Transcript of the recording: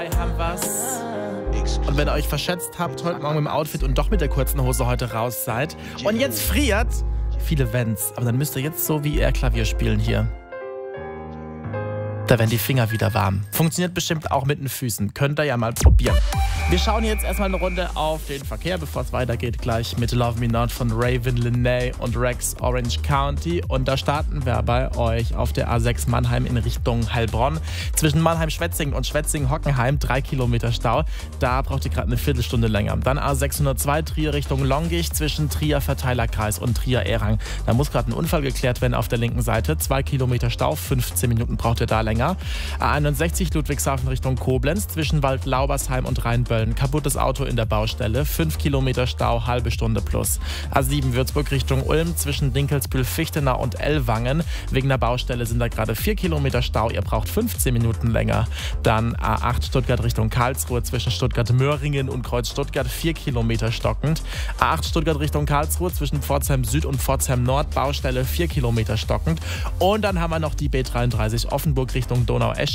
Haben was. Und wenn ihr euch verschätzt habt, heute Morgen im Outfit und doch mit der kurzen Hose heute raus seid und jetzt friert, viele Wenns, aber dann müsst ihr jetzt so wie er Klavier spielen hier. Da werden die Finger wieder warm. Funktioniert bestimmt auch mit den Füßen. Könnt ihr ja mal probieren. Wir schauen jetzt erstmal eine Runde auf den Verkehr, bevor es weitergeht gleich mit Love Me Not von Raven, Linnea und Rex, Orange County. Und da starten wir bei euch auf der A6 Mannheim in Richtung Heilbronn. Zwischen Mannheim-Schwetzingen und Schwetzingen-Hockenheim 3 Kilometer Stau. Da braucht ihr gerade eine Viertelstunde länger. Dann A602 Trier Richtung Longicht zwischen Trier Verteilerkreis und Trier-Erang. Da muss gerade ein Unfall geklärt werden auf der linken Seite. 2 Kilometer Stau, 15 Minuten braucht ihr da länger. A61 Ludwigshafen Richtung Koblenz zwischen Waldlaubersheim und Rheinböllen. Kaputtes Auto in der Baustelle, 5 Kilometer Stau, halbe Stunde plus. A7 Würzburg Richtung Ulm zwischen Dinkelsbühl, Fichtenau und Ellwangen. Wegen der Baustelle sind da gerade 4 Kilometer Stau, ihr braucht 15 Minuten länger. Dann A8 Stuttgart Richtung Karlsruhe zwischen Stuttgart-Möhringen und Kreuz Stuttgart, 4 Kilometer stockend. A8 Stuttgart Richtung Karlsruhe zwischen Pforzheim Süd und Pforzheim Nord, Baustelle 4 Kilometer stockend. Und dann haben wir noch die B33 Offenburg Richtung Donaueschingen.